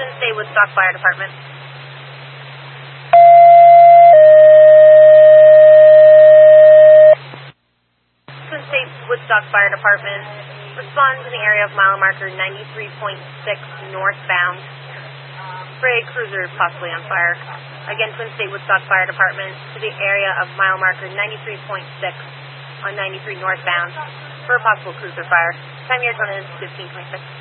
Twin State Woodstock Fire Department. Twin State Woodstock Fire Department. Respond to the area of mile marker 93.6 northbound. Spray cruiser possibly on fire. Again, Twin State Woodstock Fire Department to the area of mile marker 93.6 on 93 northbound for a possible cruiser fire. Time here is 15:26.